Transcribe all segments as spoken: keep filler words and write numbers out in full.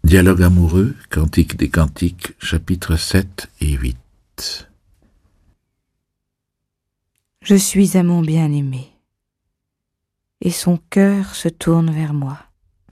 Dialogue amoureux, Cantique des Cantiques, chapitres sept et huit. Je suis à mon bien-aimé, et son cœur se tourne vers moi.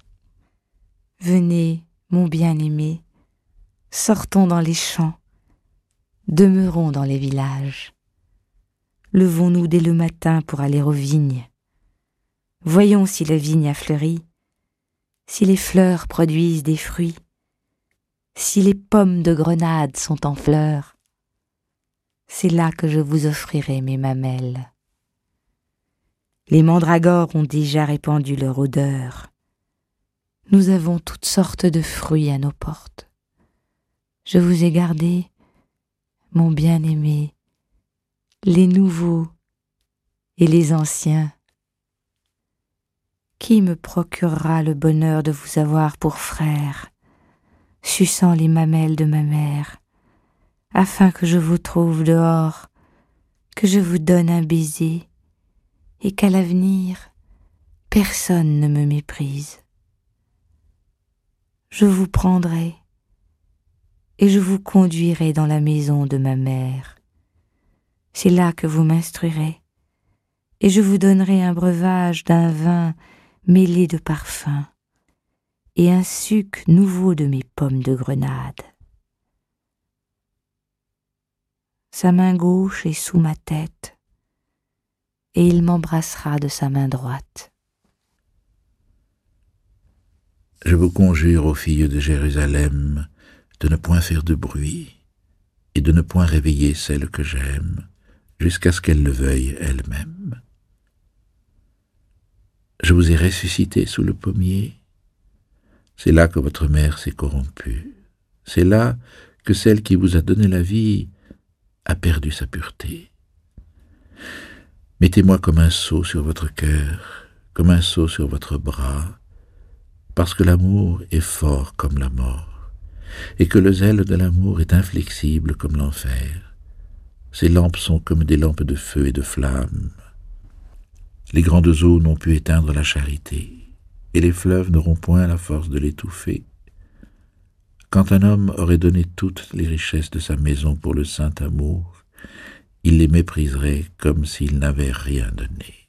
Venez, mon bien-aimé, sortons dans les champs, demeurons dans les villages. Levons-nous dès le matin pour aller aux vignes. Voyons si la vigne a fleuri, si les fleurs produisent des fruits, si les pommes de grenade sont en fleurs. C'est là que je vous offrirai mes mamelles. Les mandragores ont déjà répandu leur odeur. Nous avons toutes sortes de fruits à nos portes. Je vous ai gardé, mon bien-aimé, les nouveaux et les anciens. Qui me procurera le bonheur de vous avoir pour frère, suçant les mamelles de ma mère, afin que je vous trouve dehors, que je vous donne un baiser, et qu'à l'avenir, personne ne me méprise. Je vous prendrai, et je vous conduirai dans la maison de ma mère. C'est là que vous m'instruirez, et je vous donnerai un breuvage d'un vin mêlé de parfums, et un suc nouveau de mes pommes de grenade. Sa main gauche est sous ma tête, et il m'embrassera de sa main droite. Je vous conjure, ô filles de Jérusalem, de ne point faire de bruit, et de ne point réveiller celle que j'aime, jusqu'à ce qu'elle le veuille elle-même. Je vous ai ressuscité sous le pommier. C'est là que votre mère s'est corrompue. C'est là que celle qui vous a donné la vie a perdu sa pureté. Mettez-moi comme un sceau sur votre cœur, comme un sceau sur votre bras, parce que l'amour est fort comme la mort, et que le zèle de l'amour est inflexible comme l'enfer. Ses lampes sont comme des lampes de feu et de flamme. Les grandes eaux n'ont pu éteindre la charité, et les fleuves n'auront point la force de l'étouffer. Quand un homme aurait donné toutes les richesses de sa maison pour le saint amour, il les mépriserait comme s'il n'avait rien donné.